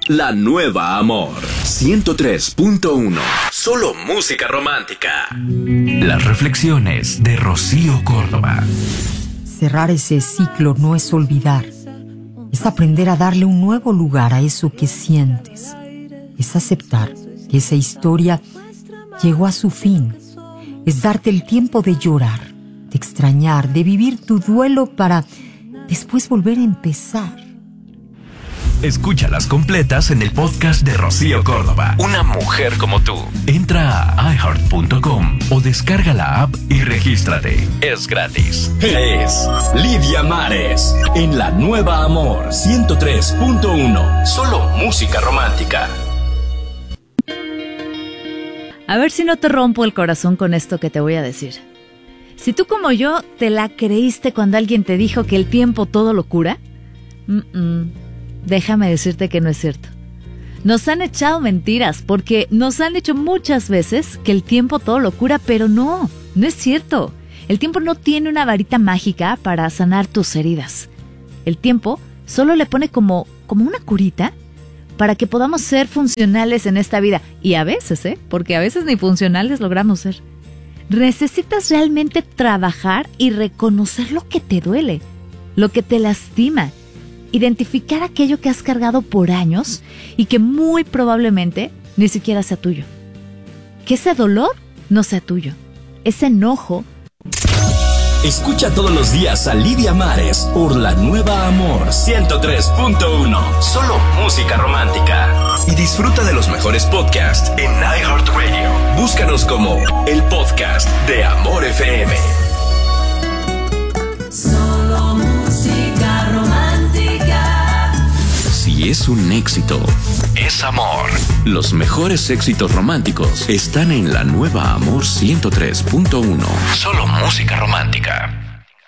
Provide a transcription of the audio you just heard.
La Nueva Amor 103.1. Solo música romántica. Las reflexiones de Rocío Córdoba. Cerrar ese ciclo no es olvidar. Es aprender a darle un nuevo lugar a eso que sientes. Es aceptar que esa historia llegó a su fin. Es darte el tiempo de llorar, de extrañar, de vivir tu duelo para después volver a empezar. Escúchalas completas en el podcast de Rocío Córdoba. Una mujer como tú. Entra a iHeart.com o descarga la app y regístrate. Es gratis. Es Lidia Mares en La Nueva Amor 103.1. Solo música romántica. A ver si no te rompo el corazón con esto que te voy a decir. Si tú como yo te la creíste cuando alguien te dijo que el tiempo todo lo cura, déjame decirte que no es cierto. Nos han echado mentiras porque nos han dicho muchas veces que el tiempo todo lo cura, pero no es cierto. El tiempo no tiene una varita mágica para sanar tus heridas. El tiempo solo le pone como una curita para que podamos ser funcionales en esta vida. Y a veces, porque a veces ni funcionales logramos ser. Necesitas realmente trabajar y reconocer lo que te duele, lo que te lastima. Identificar aquello que has cargado por años y que muy probablemente ni siquiera sea tuyo. Que ese dolor no sea tuyo. Ese enojo. Escucha todos los días a Lidia Mares por La Nueva Amor 103.1. Solo música romántica. Y disfruta de los mejores podcasts en iHeartRadio. Búscanos como el podcast de Amor FM. Solo música romántica. Si es un éxito, es amor. Los mejores éxitos románticos están en La Nueva Amor 103.1. Solo música romántica.